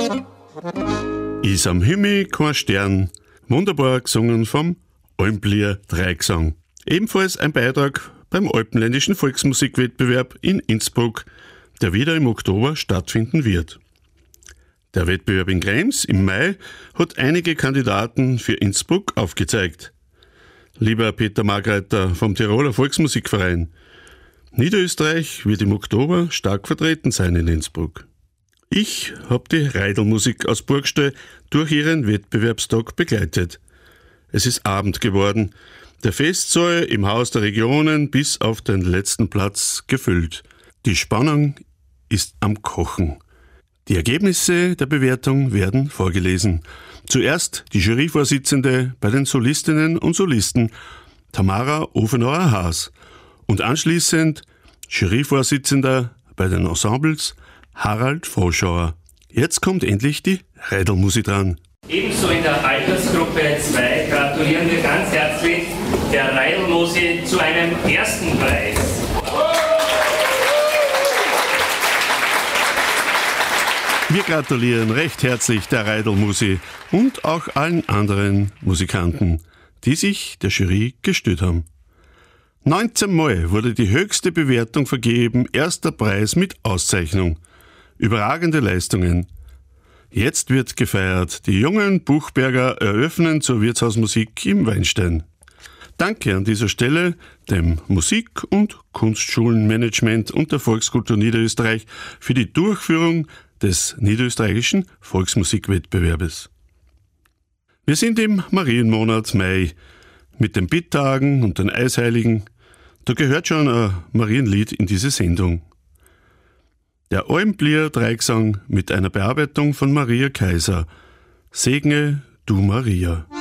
Is am Himmel kein Stern, wunderbar gesungen vom Almblier Dreigesang. Ebenfalls ein Beitrag beim Alpenländischen Volksmusikwettbewerb in Innsbruck, der wieder im Oktober stattfinden wird. Der Wettbewerb in Krems im Mai hat einige Kandidaten für Innsbruck aufgezeigt. Lieber Peter Margreiter vom Tiroler Volksmusikverein, Niederösterreich wird im Oktober stark vertreten sein in Innsbruck. Ich habe die Reidelmusik aus Burgstall durch ihren Wettbewerbstag begleitet. Es ist Abend geworden, der Festsaal im Haus der Regionen bis auf den letzten Platz gefüllt. Die Spannung ist am Kochen. Die Ergebnisse der Bewertung werden vorgelesen. Zuerst die Juryvorsitzende bei den Solistinnen und Solisten, Tamara Ofenauer-Haas, und anschließend Juryvorsitzender bei den Ensembles, Harald Froschauer. Jetzt kommt endlich die Reidelmusik dran. Ebenso in der Altersgruppe 2 gratulieren wir ganz herzlich der Reidelmusik zu einem ersten Preis. Wir gratulieren recht herzlich der Reidelmusik und auch allen anderen Musikanten, die sich der Jury gestellt haben. 19 Mal wurde die höchste Bewertung vergeben, erster Preis mit Auszeichnung. Überragende Leistungen. Jetzt wird gefeiert. Die jungen Buchberger eröffnen zur Wirtshausmusik im Weinstein. Danke an dieser Stelle dem Musik- und Kunstschulenmanagement und der Volkskultur Niederösterreich für die Durchführung des niederösterreichischen Volksmusikwettbewerbes. Wir sind im Marienmonat Mai mit den Bitttagen und den Eisheiligen. Da gehört schon ein Marienlied in diese Sendung. Der Almblier Dreigesang mit einer Bearbeitung von Maria Kaiser. Segne du Maria.